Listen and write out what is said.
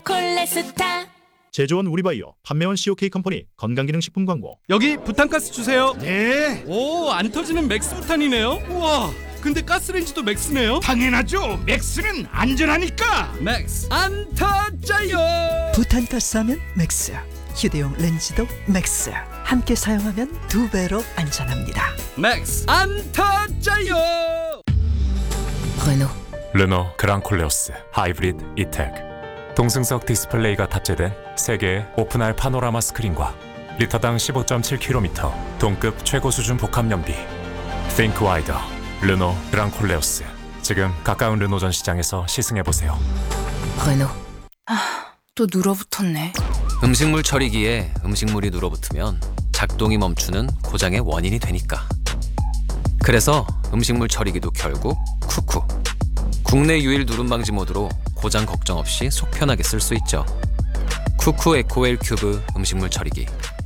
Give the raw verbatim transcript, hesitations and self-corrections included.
콜레스타. 제조원 우리바이오, 판매원 씨오케이 컴퍼니 건강기능식품 광고. 여기 부탄가스 주세요. 네, 오, 안 터지는 맥스 부탄이네요. 우와, 근데 가스레인지도 맥스네요. 당연하죠. 맥스는 안전하니까. 맥스 안 터져요. 부탄가스하면 맥스, 휴대용 렌즈도 맥스. 함께 사용하면 두 배로 안전합니다. 맥스 안 터져요. 르노. 르노 그랑콜레오스 하이브리드 이텍. 동승석 디스플레이가 탑재된 세 개의 오픈할 파노라마 스크린과 리터당 십오 점 칠 킬로미터 동급 최고 수준 복합 연비. Think Wider 르노 그랑콜레오스. 지금 가까운 르노 전 시장에서 시승해 보세요. 르노. 아, 또 눌어붙었네. 음식물 처리기에 음식물이 눌어붙으면 작동이 멈추는 고장의 원인이 되니까. 그래서 음식물 처리기도 결국 쿠쿠. 국내 유일 누름 방지 모드로 고장 걱정 없이 속 편하게 쓸 수 있죠. 쿠쿠 에코웰 큐브 음식물 처리기.